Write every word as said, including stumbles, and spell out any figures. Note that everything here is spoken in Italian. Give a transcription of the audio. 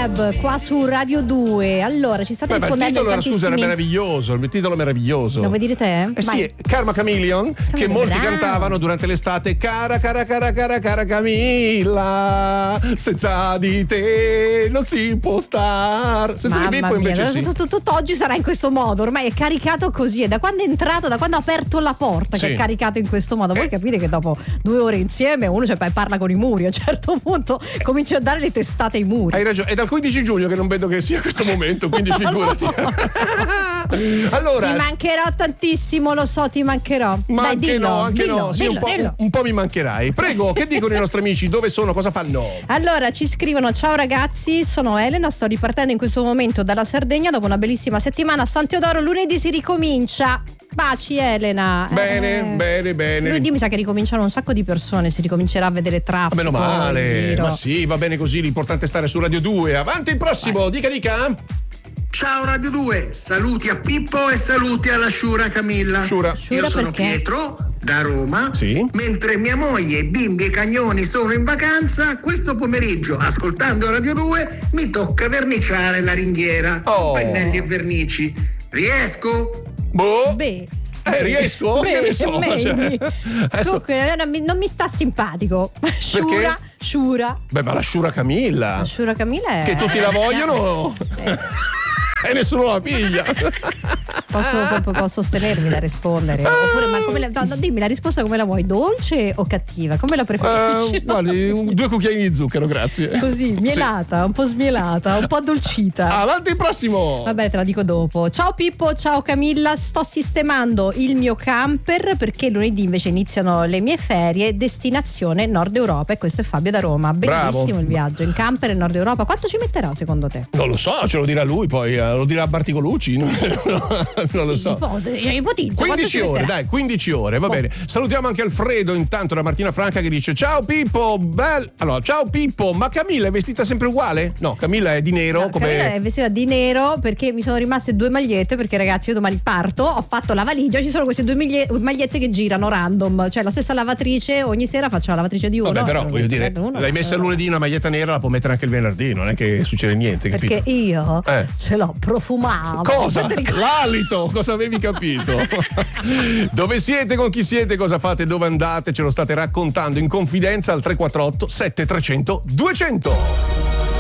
Web qua su Radio due. Allora, ci state Beh, rispondendo il titolo era, tantissimi... scusa, era meraviglioso, il titolo meraviglioso. Lo vuoi dire te? Eh Vai. sì, Karma Chameleon, che Camilla, molti bravo. cantavano durante l'estate. Cara, cara, cara, cara, cara Camilla, senza di te non si può star. Senza Mamma di me poi mia, invece sì. tutto, tutto, tutto oggi sarà in questo modo, ormai è caricato così, e da quando è entrato, da quando ha aperto la porta Sì. che è caricato in questo modo. Voi Eh. capite che dopo due ore insieme uno cioè, parla con i muri, a un certo punto comincia a dare le testate ai muri. Hai ragione, è dal quindici giugno che non vedo che sia questo momento, quindi figurati. Allora, Ti mancherò tantissimo, lo so, ti mancherò. ma Dai, anche dillo, no, anche dillo, no, sì, dillo, un, po', dillo. un, un po' mi mancherai. Prego, che dicono i nostri amici? Dove sono? Cosa fanno? Allora ci scrivono: ciao ragazzi, sono Elena, sto ripartendo in questo momento dalla Sardegna dopo una bellissima settimana a San Teodoro. Lunedì si ricomincia. Baci Elena. Bene, Eh. bene, bene. Lunedì mi sa che ricominciano un sacco di persone, si ricomincerà a vedere traffico. Meno in male, giro. ma sì, va bene così, l'importante è stare su Radio due. Avanti il prossimo, dica dica. Ciao Radio due, saluti a Pippo e saluti alla Sciura Camilla. Sciura. Io Sciura sono perché? Pietro da Roma. Sì. Mentre mia moglie, i bimbi e i cagnoni sono in vacanza, questo pomeriggio, ascoltando Radio due, mi tocca verniciare la ringhiera Oh. con pennelli e vernici. Riesco? Boh. Beh. Eh, riesco? Beh, Che ne so, maybe. cioè, adesso- Comunque non mi, non mi sta simpatico. Sciura, Sciura. Beh, ma la Sciura Camilla. Sciura Camilla è... Che tutti la vogliono. E nessuno la piglia. Posso, po- posso sostenermi da rispondere? Oppure, ma come la, no, no, dimmi la risposta come la vuoi, dolce o cattiva? Come la preferisci? Eh, guardi, un- due cucchiaini di zucchero, grazie. Così, mielata, un po' smielata, un po' addolcita. Avanti il prossimo. Vabbè, te la dico dopo. Ciao Pippo, ciao Camilla. Sto sistemando il mio camper perché lunedì invece iniziano le mie ferie. Destinazione Nord Europa. E questo è Fabio da Roma. Bellissimo Bravo. il viaggio in camper in Nord Europa. Quanto ci metterà secondo te? Non lo so, ce lo dirà lui, poi eh, lo dirà Barticolucci. Non, non lo Sì, so. ipote- ipotizzo. quanto quindici ci ore, metterà? dai, quindici ore, va Oh. bene. Salutiamo anche Alfredo intanto da Martina Franca che dice: ciao Pippo, bel. Allora, ciao Pippo, ma Camilla è vestita sempre uguale? No, Camilla è di nero No, come. Camilla è vestita di nero perché mi sono rimaste due magliette, perché ragazzi io domani parto, ho fatto la valigia, ci sono queste due maglie- magliette che girano random, cioè la stessa lavatrice, ogni sera faccio la lavatrice di uno. Vabbè, però eh, voglio dire, uno, l'hai messa eh, lunedì una maglietta nera, la può mettere anche il venerdì, non è che succede niente, capito? perché io Eh. ce l'ho profumata. Cosa? Te ricordi? L'alito, cosa avevi capito? Dove siete, con chi siete, cosa fate, dove andate? Ce lo state raccontando in confidenza al tre quattro otto sette tre zero zero duecento.